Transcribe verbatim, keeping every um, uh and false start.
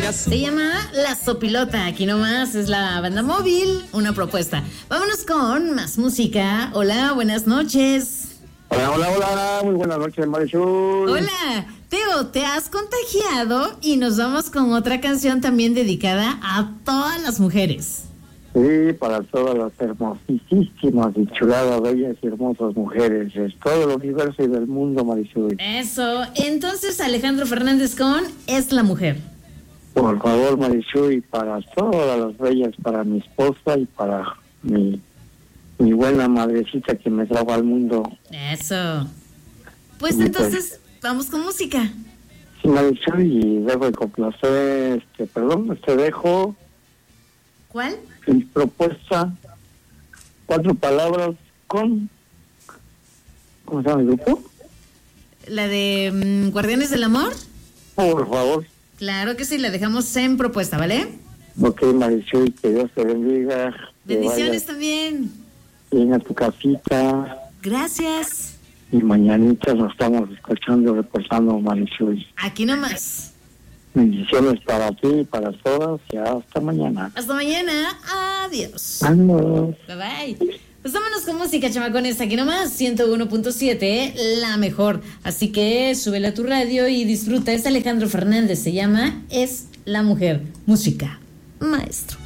Se llama La Sopilota, aquí nomás es la banda móvil, una propuesta. Vámonos con más música. Hola, buenas noches. Hola, hola, hola, muy buenas noches, Marichul. Hola, Teo, te has contagiado y nos vamos con otra canción también dedicada a todas las mujeres. Sí, para todas las hermosísimas y chuladas, bellas y hermosas mujeres de todo el universo y del mundo, Marichul. Eso, entonces Alejandro Fernández con Es la Mujer. Por favor, Marichul, y para todas las bellas, para mi esposa y para mi, mi buena madrecita que me trajo al mundo. Eso. Pues Y entonces, vamos con música. Sí, Marichul, y dejo de complacer, este, perdón, te dejo ¿Cuál? mi propuesta, cuatro palabras con, ¿cómo se llama el grupo? ¿La de mm, Guardianes del Amor? Por favor. Claro que sí, la dejamos en propuesta, ¿vale? Ok, Marichuy, que Dios te bendiga. Bendiciones también. Bien a tu casita. Gracias. Y mañanita nos estamos escuchando, reportando, Marichuy. Aquí nomás. Bendiciones para ti y para todas. Y hasta mañana. Hasta mañana. Adiós. Adiós. Bye bye. Pues vámonos con música, chamacones. Aquí nomás, ciento uno punto siete, la mejor. Así que súbela a tu radio y disfruta. Es Alejandro Fernández. Se llama Es la Mujer. Música. Maestro.